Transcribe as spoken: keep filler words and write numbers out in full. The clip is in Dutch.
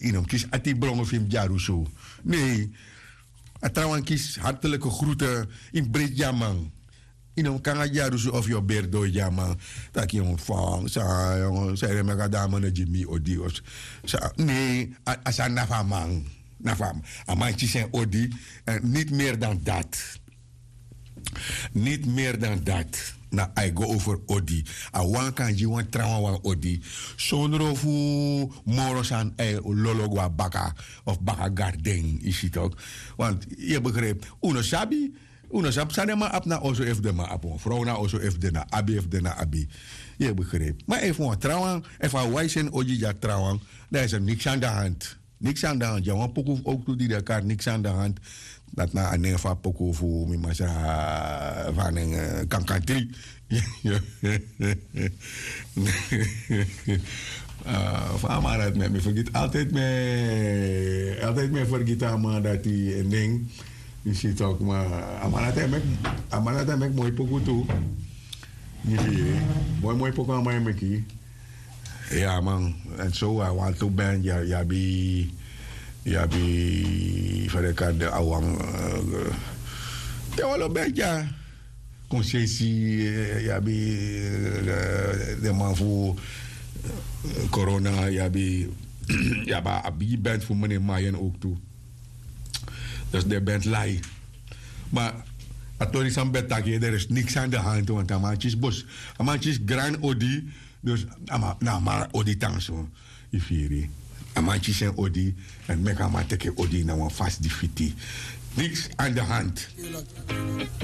Inom kies ati brongen film jaru zo. Nee. Trouwens kies hartelijke groeten in Brit Jamang. Inom kanga jaru zo of je berdo Jamang. Dat je een vang. Sa jongen. Sa me ga dame na Jimmy Odios. Sa nee. Asa nafamang. Nafam. Amantjes zijn Odi. En niet meer dan dat. Niet meer dan dat. Na I go over Odi. A wan kan je wan trauma wan Odi. Zonder fu moros aan eh, lologwa baka of baka garden is het ook. Want je begrijpt, uno sabi, uno sab sanema ap na oso ef de ma ap een vrouw na oso ef de na abi ef de na abi. Je begrijpt. Maar even wat trauma, even wijzen Odi ja trauma, daar is er niks aan de hand. Niks aan de hand. Ja, want pokoe ook toe die elkaar niks aan de hand. Dat na een nefa pokoe voor mi masa van een kankantri. Van maar dat met me vergeet altijd me altijd me vergeet aan dat die een ding. Je ziet ook maar maar dat heb maar dat heb ik mooi pokoe toe. Niet hier. Mooi mooi pokoe aan mij meki. Ja man, en zo I want to band ja ja bi ja bi voor de awang ja wel een beetje conscientie ja bi de man voor corona ja bi ja ba abi band voor meneer Mayen ook toe. Dus de band lai. Maar atori sam betakje er is niks aan de hand want amantjes bos amantjes grand odi. Dus, ama, nou, maar odi tanso, ifiri. Amantje zijn odi, en meka maar teke odi na wan vast die fiti. Niks aan de hand.